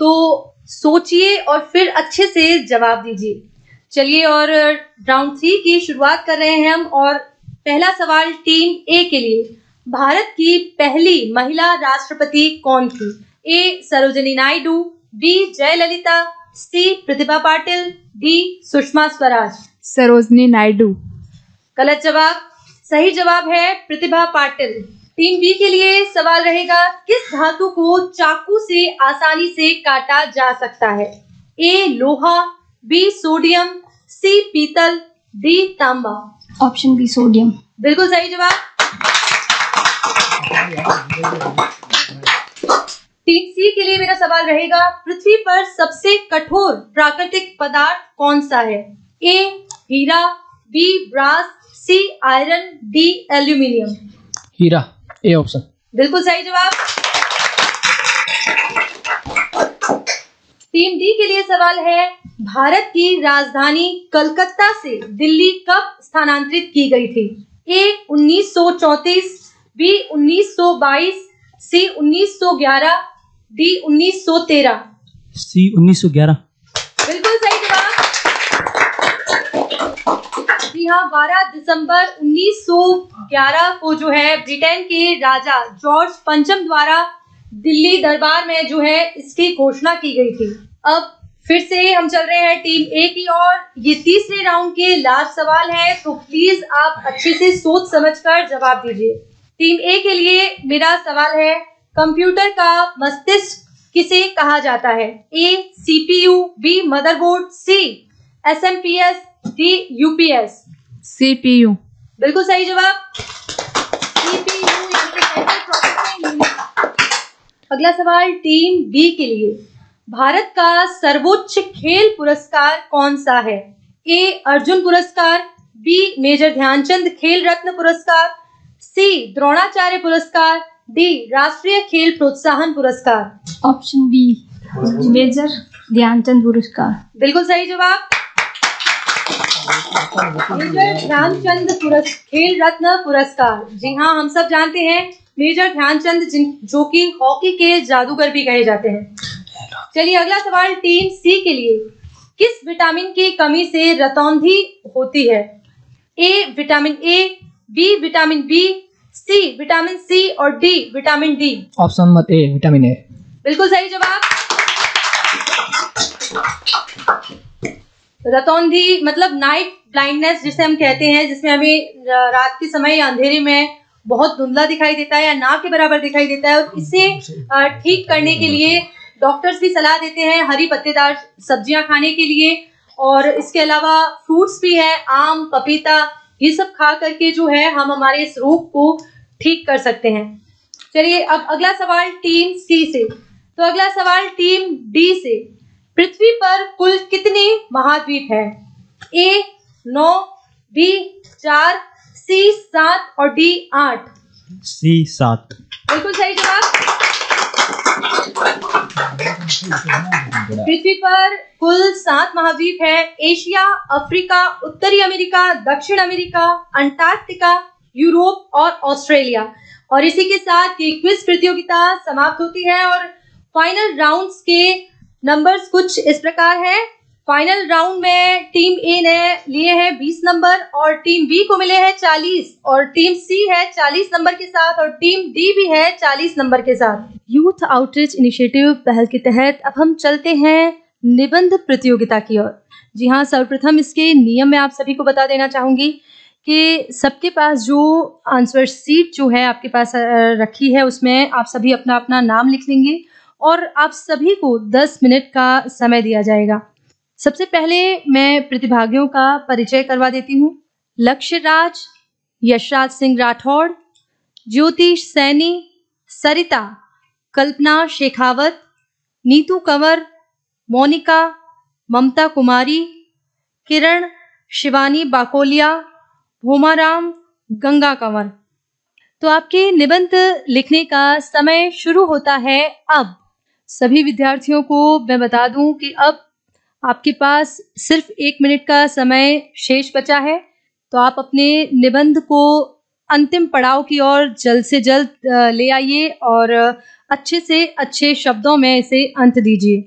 तो सोचिए और फिर अच्छे से जवाब दीजिए। चलिए और राउंड 3 की शुरुआत कर रहे हैं हम। और पहला सवाल टीम ए के लिए, भारत की पहली महिला राष्ट्रपति कौन थी? ए सरोजिनी नायडू, बी जयललिता, सी प्रतिभा पाटिल, डी सुषमा स्वराज। सरोजिनी नायडू। गलत जवाब। सही जवाब है प्रतिभा पाटिल। टीम बी के लिए सवाल रहेगा, किस धातु को चाकू से आसानी से काटा जा सकता है? ए लोहा, बी सोडियम, सी पीतल, डी तांबा। Option B sodium. बिल्कुल सही जवाब। टीम सी के लिए मेरा सवाल रहेगा, पृथ्वी पर सबसे कठोर प्राकृतिक पदार्थ कौन सा है? ए हीरा, B brass, C iron, D aluminium. Heera, A option. बिल्कुल सही जवाब। टीम डी के लिए सवाल है, भारत की राजधानी कलकत्ता से दिल्ली कब स्थानांतरित की गई थी? ए 1934, बी 1922, सी 1911, डी 1913। सी 1911। बिल्कुल सही जवाब। जी हाँ, 12 दिसंबर 1911 को जो है ब्रिटेन के राजा जॉर्ज पंचम द्वारा दिल्ली दरबार में जो है इसकी घोषणा की गई थी। अब फिर से हम चल रहे हैं टीम ए की ओर। ये तीसरे राउंड के लास्ट सवाल है, तो प्लीज आप अच्छे से सोच समझकर जवाब दीजिए। टीम ए के लिए मेरा सवाल है, कंप्यूटर का मस्तिष्क किसे कहा जाता है? ए सीपीयू, बी मदरबोर्ड, सी एसएमपीएस, डी यूपीएस। सीपीयू। बिल्कुल सही जवाब। सीपीयू। अगला सवाल टीम बी के लिए, भारत का सर्वोच्च खेल पुरस्कार कौन सा है? ए अर्जुन पुरस्कार, बी मेजर ध्यानचंद खेल रत्न पुरस्कार, सी द्रोणाचार्य पुरस्कार, डी राष्ट्रीय खेल प्रोत्साहन पुरस्कार। ऑप्शन बी मेजर ध्यानचंद पुरस्कार। बिल्कुल सही जवाब। मेजर ध्यानचंद खेल रत्न पुरस्कार। जी हाँ, हम सब जानते हैं मेजर ध्यानचंद जो कि हॉकी के जादूगर भी कहे जाते हैं। चलिए अगला सवाल टीम सी के लिए, किस विटामिन की कमी से रतौंधी होती है? A vitamin A, B vitamin B, C vitamin C और डी विटामिन डी। ऑप्शन मत ए विटामिन ए। बिल्कुल सही जवाब। रतौंधी मतलब नाइट ब्लाइंडनेस जिसे हम कहते हैं, जिसमें हमें रात के समय या अंधेरे में बहुत धुंधला दिखाई देता है या ना के बराबर दिखाई देता है, और इसे ठीक करने के लिए डॉक्टर्स भी सलाह देते हैं हरी पत्तेदार सब्जियां खाने के लिए। और इसके अलावा फ्रूट्स भी है, आम, पपीता, ये सब खा करके जो है हम हमारे इस रोग को ठीक कर सकते हैं। चलिए अब अगला सवाल टीम सी से। तो अगला सवाल टीम डी से, पृथ्वी पर कुल कितने महाद्वीप हैं? ए 9, बी 4, सी 7 और डी 8। सी 7। बिल्कुल सही जवाब। पृथ्वी पर कुल 7 महाद्वीप है। एशिया, अफ्रीका, उत्तरी अमेरिका, दक्षिण अमेरिका, अंटार्कटिका, यूरोप और ऑस्ट्रेलिया। और इसी के साथ ये क्विज प्रतियोगिता समाप्त होती है। और फाइनल राउंड्स के नंबर्स कुछ इस प्रकार है। फाइनल राउंड में टीम ए ने लिए हैं 20 नंबर और टीम बी को मिले हैं 40, और टीम सी है 40 नंबर के साथ और टीम डी भी है 40 नंबर के साथ। यूथ आउटरीच इनिशिएटिव पहल के तहत अब हम चलते हैं निबंध प्रतियोगिता की ओर। जी हाँ, सर्वप्रथम इसके नियम मैं आप सभी को बता देना चाहूंगी कि सबके पास जो आंसर शीट जो है आपके पास रखी है, उसमें आप सभी अपना अपना नाम लिख लेंगे और आप सभी को 10 मिनट का समय दिया जाएगा। सबसे पहले मैं प्रतिभागियों का परिचय करवा देती हूँ। लक्ष्य राज, यशराज सिंह राठौड़, ज्योतिष सैनी, सरिता, कल्पना शेखावत, नीतू कंवर, मोनिका, ममता कुमारी, किरण, शिवानी बाकोलिया, भोमाराम, गंगा कंवर। तो आपके निबंध लिखने का समय शुरू होता है अब। सभी विद्यार्थियों को मैं बता दूं कि अब आपके पास सिर्फ 1 मिनट का समय शेष बचा है, तो आप अपने निबंध को अंतिम पड़ाव की ओर जल्द से जल्द ले आइए और अच्छे से अच्छे शब्दों में इसे अंत दीजिए।